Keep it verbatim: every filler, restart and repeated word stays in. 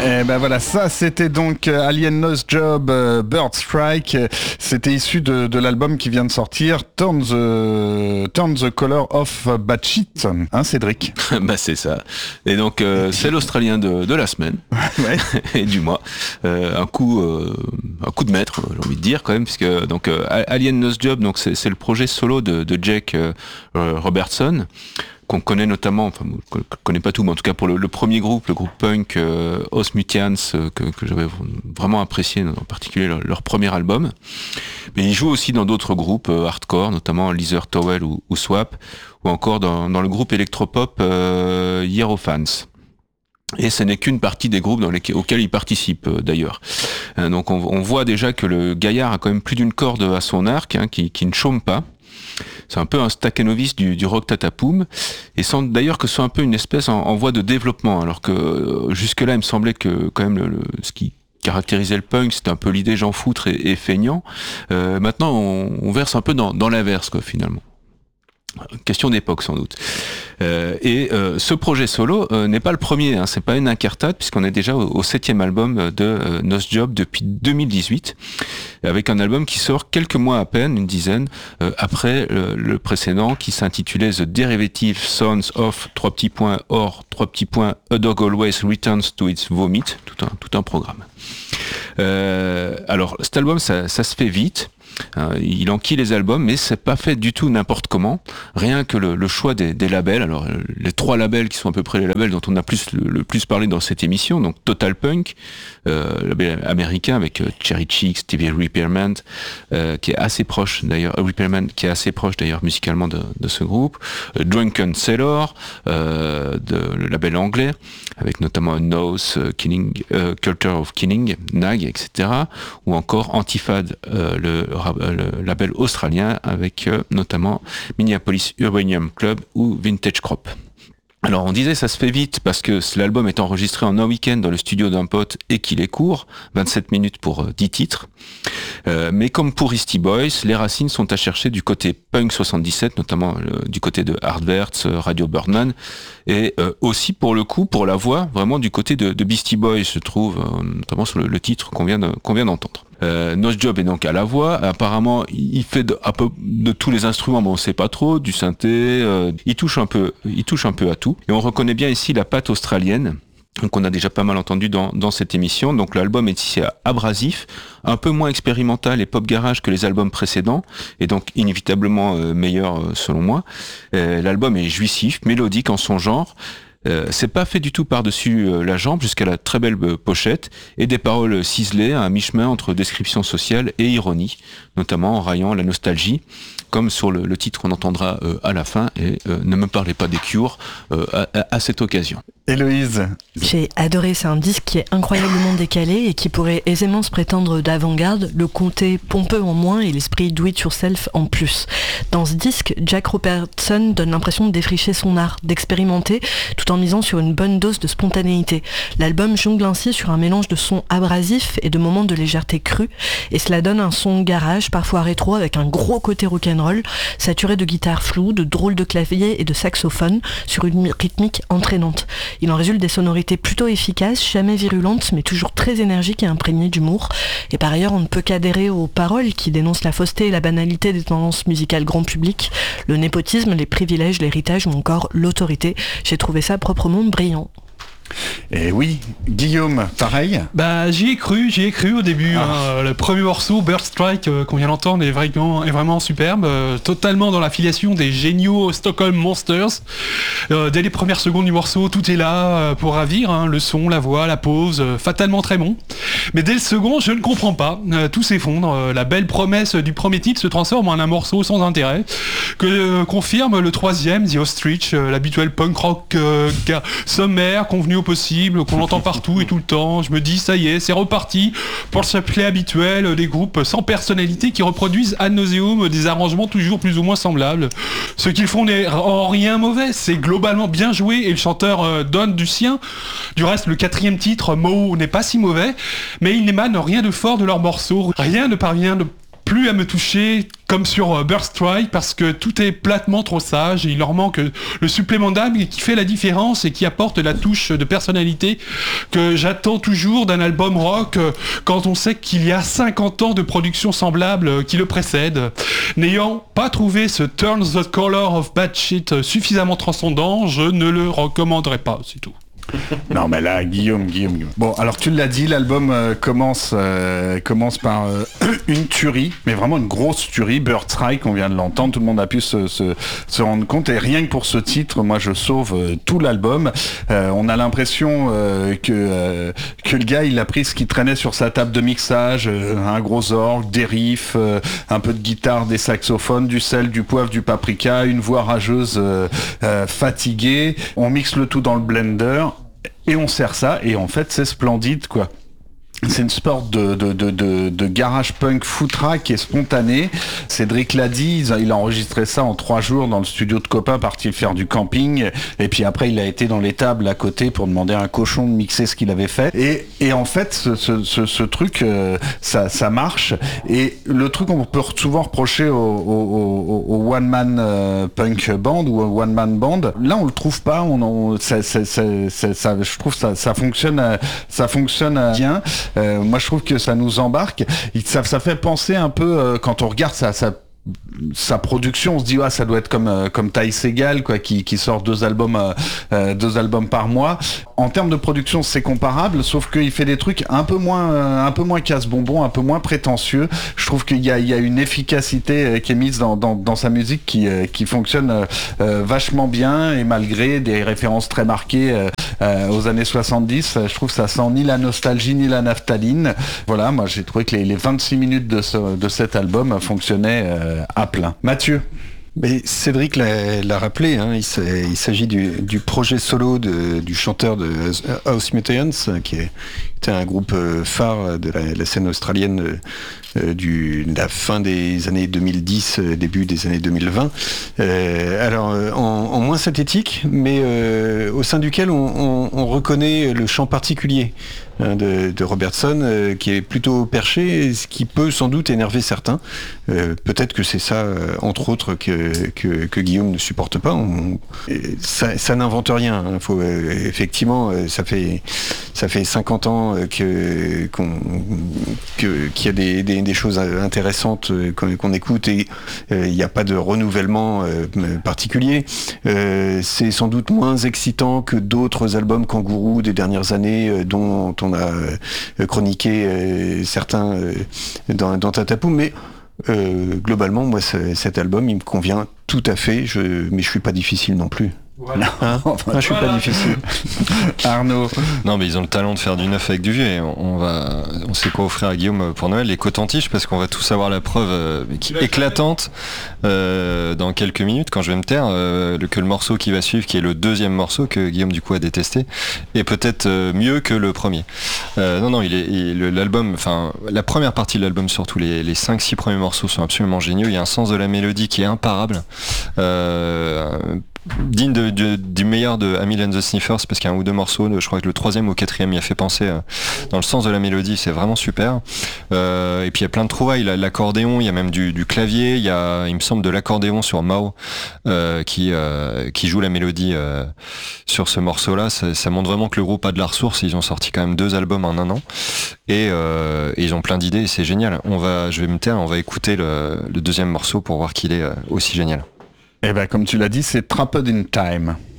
Et ben voilà, ça c'était donc Alien Nose Job, euh, Bird Strike. C'était issu de, de l'album qui vient de sortir, Turn the, Turn the Color of Batshit. Hein, Cédric? Bah c'est ça. Et donc euh, c'est l'Australien de, de la semaine ouais. et du mois. Euh, un coup, euh, un coup de maître, j'ai envie de dire quand même, puisque donc euh, Alien Nose Job, donc c'est, c'est le projet solo de, de Jake euh, Robertson, qu'on connaît notamment, enfin je ne connais pas tout, mais en tout cas pour le, le premier groupe, le groupe punk euh, Os Mutians, euh, que, que j'avais vraiment apprécié, en particulier leur, leur premier album. Mais ils jouent aussi dans d'autres groupes euh, hardcore, notamment Leather Towel ou, ou Swap, ou encore dans, dans le groupe électropop euh, Hierophants. Et ce n'est qu'une partie des groupes dans lesquels, auxquels il participe euh, d'ailleurs. Euh, donc on, on voit déjà que le gaillard a quand même plus d'une corde à son arc, hein, qui, qui ne chôme pas. C'est un peu un Stakhanovis du, du rock tatapoum, et sans d'ailleurs que ce soit un peu une espèce en, en voie de développement, alors que euh, jusque-là il me semblait que quand même le, le, ce qui caractérisait le punk, c'était un peu l'idée Jean Foutre et, et feignant. Euh, maintenant on, on verse un peu dans, dans l'inverse quoi finalement. Question d'époque sans doute. Euh, et euh, ce projet solo euh, n'est pas le premier, hein, c'est pas une incartade puisqu'on est déjà au, au septième album de euh, Nose Job depuis deux mille dix-huit, avec un album qui sort quelques mois à peine, une dizaine, euh, après le, le précédent qui s'intitulait The Derivative Sounds of trois petits points or trois petits points A Dog Always Returns to Its Vomit, tout un tout un programme. Euh, alors cet album ça, ça se fait vite. Euh, il enquille les albums, mais c'est pas fait du tout n'importe comment. Rien que le, le choix des, des labels. Alors les trois labels qui sont à peu près les labels dont on a plus le, le plus parlé dans cette émission. Donc Total Punk, euh, label américain avec euh, Cherry Cheeks, Stevie Repairman, euh, qui est assez proche d'ailleurs. Euh, Repairman qui est assez proche d'ailleurs musicalement de, de ce groupe. Euh, Drunken Sailor, euh, de, le label anglais, avec notamment Nose, euh, Killing, euh, Culture of Killing, Nag, et cetera. Ou encore Antifad, euh, le le label australien avec euh, notamment Minneapolis Uranium Club ou Vintage Crop. Alors on disait ça se fait vite parce que l'album est enregistré en un week-end dans le studio d'un pote et qu'il est court, vingt-sept minutes pour euh, dix titres. Euh, mais comme pour Eastie Boys, les racines sont à chercher du côté punk soixante-dix-sept, notamment euh, du côté de Hardverts, euh, Radio Birdman, et euh, aussi pour le coup, pour la voix, vraiment du côté de, de Beastie Boys, je trouve, euh, notamment sur le, le titre qu'on vient, de, qu'on vient d'entendre. Euh, Nose Job est donc à la voix. Apparemment, il fait de, un peu de tous les instruments, mais on sait pas trop, du synthé. Euh, il touche un peu, il touche un peu à tout. Et on reconnaît bien ici la patte australienne. Donc on a déjà pas mal entendu dans, dans cette émission. Donc l'album est ici abrasif, un peu moins expérimental et pop garage que les albums précédents, et donc inévitablement euh, meilleur euh, selon moi. Euh, l'album est jouissif, mélodique en son genre. Euh, c'est pas fait du tout par-dessus euh, la jambe jusqu'à la très belle euh, pochette et des paroles ciselées à un mi-chemin entre description sociale et ironie, notamment en raillant la nostalgie, comme sur le, le titre qu'on entendra euh, à la fin, et euh, ne me parlez pas des Cure euh, à, à cette occasion. Héloïse. J'ai adoré, c'est un disque qui est incroyablement décalé et qui pourrait aisément se prétendre d'avant-garde, le comté pompeux en moins et l'esprit do-it-yourself en plus. Dans ce disque, Jack Robertson donne l'impression de défricher son art, d'expérimenter, tout en misant sur une bonne dose de spontanéité. L'album jongle ainsi sur un mélange de sons abrasifs et de moments de légèreté crue, et cela donne un son garage, parfois rétro, avec un gros côté rock'n'roll, saturé de guitares floues, de drôles de claviers et de saxophones, sur une rythmique entraînante. Il en résulte des sonorités plutôt efficaces, jamais virulentes, mais toujours très énergiques et imprégnées d'humour. Et par ailleurs, on ne peut qu'adhérer aux paroles qui dénoncent la fausseté et la banalité des tendances musicales grand public, le népotisme, les privilèges, l'héritage ou encore l'autorité. J'ai trouvé ça proprement brillant. Et oui, Guillaume, pareil. Bah j'y ai cru, j'y ai cru au début. Ah. Hein. Le premier morceau, Bird Strike, euh, qu'on vient d'entendre, est vraiment, est vraiment superbe, euh, totalement dans l'affiliation des géniaux Stockholm Monsters. Euh, dès les premières secondes du morceau, tout est là euh, pour ravir, hein, le son, la voix, la pose, euh, fatalement très bon. Mais dès le second, je ne comprends pas, euh, tout s'effondre. Euh, la belle promesse du premier titre se transforme en un morceau sans intérêt, que euh, confirme le troisième, The Ostrich, euh, l'habituel punk rock euh, sommaire, convenu au possible, qu'on entend partout et tout le temps. Je me dis, ça y est, c'est reparti pour le chapelet habituel des groupes sans personnalité qui reproduisent ad nauseum des arrangements toujours plus ou moins semblables. Ce qu'ils font n'est en rien mauvais, c'est globalement bien joué et le chanteur euh, donne du sien. Du reste, le quatrième titre, Mo, n'est pas si mauvais, mais il n'émane rien de fort de leurs morceaux. Rien ne parvient de plus à me toucher comme sur Bird Strike parce que tout est platement trop sage et il leur manque le supplément d'âme qui fait la différence et qui apporte la touche de personnalité que j'attends toujours d'un album rock quand on sait qu'il y a cinquante ans de production semblable qui le précède. N'ayant pas trouvé ce Turn the Color of Bad Shit suffisamment transcendant, je ne le recommanderais pas, c'est tout. Non mais là, Guillaume, Guillaume, Guillaume. Bon, alors tu l'as dit, l'album euh, commence euh, commence par euh, une tuerie, mais vraiment une grosse tuerie. Bird Strike, on vient de l'entendre, tout le monde a pu se, se, se rendre compte. Et rien que pour ce titre, moi je sauve euh, tout l'album. Euh, on a l'impression euh, que euh, que le gars, il a pris ce qui traînait sur sa table de mixage, euh, un gros orgue, des riffs, euh, un peu de guitare, des saxophones, du sel, du poivre, du paprika, une voix rageuse euh, euh, fatiguée. On mixe le tout dans le blender. Et on sert ça, et en fait, c'est splendide, quoi. C'est une sorte de, de, de, de, de garage punk footrack qui est spontané. Cédric l'a dit, il a enregistré ça en trois jours dans le studio de copains, parti faire du camping. Et puis après, il a été dans l'étable à côté pour demander à un cochon de mixer ce qu'il avait fait. Et, et en fait, ce, ce, ce, ce truc, euh, ça, ça marche. Et le truc qu'on peut souvent reprocher au, au, au, au one-man euh, punk band ou au one-man band, là, on le trouve pas. On, on, ça, ça, ça, ça, ça, je trouve ça, ça fonctionne, ça fonctionne bien. Euh, moi je trouve que ça nous embarque. Ça, ça fait penser un peu euh, quand on regarde ça, ça sa production, on se dit ah ça doit être comme euh, comme Ty Segall quoi, qui qui sort deux albums euh, euh, deux albums par mois. En termes de production, c'est comparable, sauf qu'il fait des trucs un peu moins euh, un peu moins casse-bonbon, un peu moins prétentieux. Je trouve qu'il y a il y a une efficacité euh, qui est mise dans dans dans sa musique qui euh, qui fonctionne euh, euh, vachement bien, et malgré des références très marquées euh, euh, aux années soixante-dix, je trouve que ça sent ni la nostalgie ni la naphtaline. Voilà, moi j'ai trouvé que les, les vingt-six minutes de ce de cet album fonctionnaient euh, à plein. Mathieu. Mais Cédric l'a, l'a rappelé, hein, il, il s'agit du, du projet solo de, du chanteur de House Mutants, qui était un groupe phare de la, la scène australienne euh, du, de la fin des années deux mille dix, début des années deux mille vingt. Euh, alors, en, en moins synthétique, mais euh, au sein duquel on, on, on reconnaît le chant particulier hein, de, de Robertson, euh, qui est plutôt perché, ce qui peut sans doute énerver certains. Euh, peut-être que c'est ça, euh, entre autres, que Que, que Guillaume ne supporte pas. On, ça, ça n'invente rien. Hein. Faut, euh, effectivement, euh, ça fait ça fait cinquante ans que qu'on, que qu'il y a des, des, des choses intéressantes qu'on, qu'on écoute et il euh, n'y a pas de renouvellement euh, particulier. Euh, c'est sans doute moins excitant que d'autres albums Kangourou des dernières années euh, dont on a euh, chroniqué euh, certains euh, dans, dans Tatapou, mais Euh, globalement, moi, cet album, il me convient tout à fait, je, mais je suis pas difficile non plus. Voilà. Hein enfin, moi, je suis voilà. pas difficile. Arnaud. Non, mais ils ont le talent de faire du neuf avec du vieux. Et on va, on sait quoi offrir à Guillaume pour Noël, les cotons-tiges, parce qu'on va tous avoir la preuve euh, qui, éclatante euh, dans quelques minutes, quand je vais me taire, euh, que le morceau qui va suivre, qui est le deuxième morceau que Guillaume du coup a détesté, est peut-être euh, mieux que le premier. Euh, non, non, il est, il, l'album, enfin, la première partie de l'album, surtout les, les cinq six premiers morceaux sont absolument géniaux. Il y a un sens de la mélodie qui est imparable. Euh, digne de, de, du meilleur de Amyl and the Sniffers, parce qu'il y a un ou deux morceaux, je crois que le troisième ou le quatrième y a fait penser euh, dans le sens de la mélodie, c'est vraiment super. Euh, et puis il y a plein de trouvailles, il y a l'accordéon, il y a même du, du clavier, il y a, il me semble, de l'accordéon sur Mao euh, qui, euh, qui joue la mélodie euh, sur ce morceau-là. Ça, ça montre vraiment que le groupe a de la ressource. Ils ont sorti quand même deux albums en un an et, euh, et ils ont plein d'idées et c'est génial. On va, je vais me taire, on va écouter le, le deuxième morceau pour voir qu'il est aussi génial. Eh ben, comme tu l'as dit, c'est Trapped in Time.